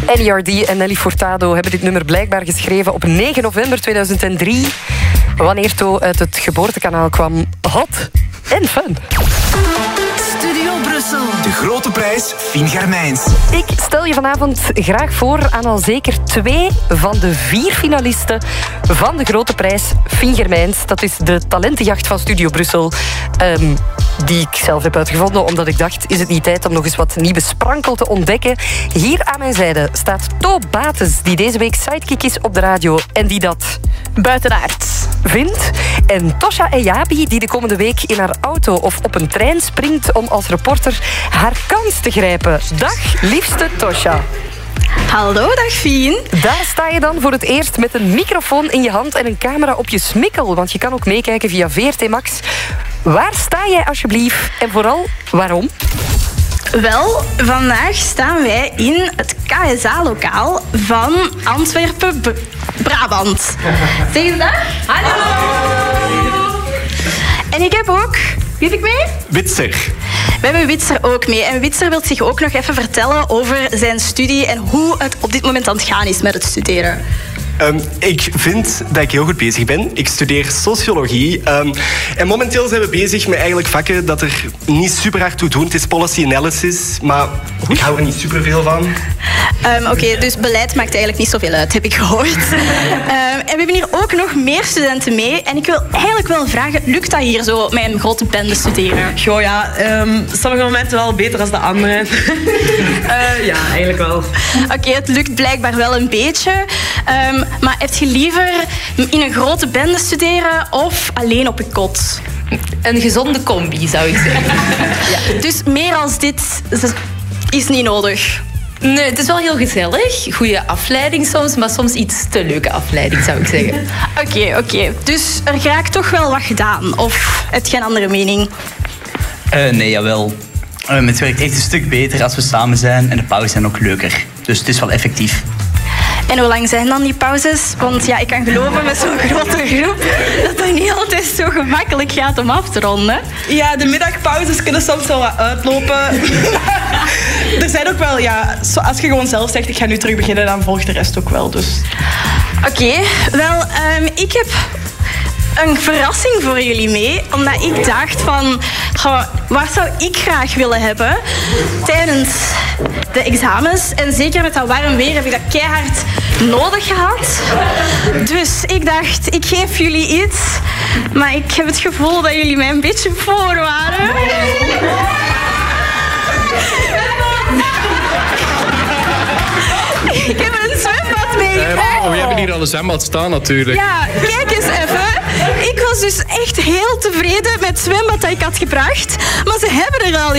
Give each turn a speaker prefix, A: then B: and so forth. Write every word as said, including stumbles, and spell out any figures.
A: N E R D en Nelly Furtado hebben dit nummer blijkbaar geschreven op negen november tweeduizend drie. Wanneer To uit het geboortekanaal kwam. Hot en fun.
B: Studio Brussel.
C: De grote prijs Fien Germijns.
A: Ik stel je vanavond graag voor aan al zeker twee van de vier finalisten van de grote prijs Fien Germijns. Dat is de talentenjacht van Studio Brussel. Um, die ik zelf heb uitgevonden, omdat ik dacht, is het niet tijd om nog eens wat nieuwe sprankel te ontdekken? Hier aan mijn zijde staat To Bates, die deze week sidekick is op de radio en die dat buitenaard vindt. En Tosha Eyabi, die de komende week in haar auto of op een trein springt om als reporter haar kans te grijpen. Dag, liefste Tosha.
D: Hallo, dag Fien.
A: Daar sta je dan voor het eerst met een microfoon in je hand en een camera op je smikkel, want je kan ook meekijken via V R T Max. Waar sta jij alsjeblieft en vooral waarom?
D: Wel, vandaag staan wij in het K S A-lokaal van Antwerpen, B- Brabant. Zeg eens dat? Hallo. En ik heb ook... Wie heb ik mee?
E: Witser.
D: We hebben Witser ook mee. En Witser wil zich ook nog even vertellen over zijn studie en hoe het op dit moment aan het gaan is met het studeren.
E: Um, ik vind dat ik heel goed bezig ben. Ik studeer sociologie. Um, en momenteel zijn we bezig met eigenlijk vakken dat er niet super hard toe doen. Het is policy analysis, maar ik hou er niet super veel van.
D: Um, Oké, okay, dus beleid maakt eigenlijk niet zoveel uit, heb ik gehoord. um, en we hebben hier ook nog meer studenten mee. En ik wil eigenlijk wel vragen, lukt dat hier zo met een grote bende studeren?
F: Goh, ja, um, sommige momenten wel beter dan de andere. uh, ja, eigenlijk wel.
D: Oké, okay, het lukt blijkbaar wel een beetje. Um, maar heb je liever in een grote bende studeren of alleen op een kot?
G: Een gezonde combi, zou ik zeggen.
D: Ja, dus meer als dit is niet nodig.
G: Nee, het is wel heel gezellig. Goede afleiding soms, maar soms iets te leuke afleiding, zou ik zeggen.
D: Oké, okay, oké. Okay. Dus er raakt toch wel wat gedaan? Of heb je een andere mening?
H: Uh, nee, jawel. Uh, het werkt echt een stuk beter als we samen zijn en de pauzes zijn ook leuker. Dus het is wel effectief.
D: En hoe lang zijn dan die pauzes? Want ja, ik kan geloven met zo'n grote groep dat het niet altijd zo gemakkelijk gaat om af te ronden.
F: Ja, de middagpauzes kunnen soms wel wat uitlopen. Er zijn ook wel, ja, als je gewoon zelf zegt ik ga nu terug beginnen, dan volgt de rest ook wel. Dus.
D: Oké, okay, wel, um, ik heb een verrassing voor jullie mee. Omdat ik dacht van, goh, wat zou ik graag willen hebben tijdens de examens? En zeker met dat warm weer heb ik dat keihard nodig gehad. Dus ik dacht, ik geef jullie iets. Maar ik heb het gevoel dat jullie mij een beetje voor waren. Ik heb een zwembad meegenomen.
I: Oh, we hebben hier al een zwembad staan natuurlijk.
D: Ja, kijk eens even. Ik was dus echt heel tevreden met het zwembad dat ik had gebracht. Maar ze hebben er al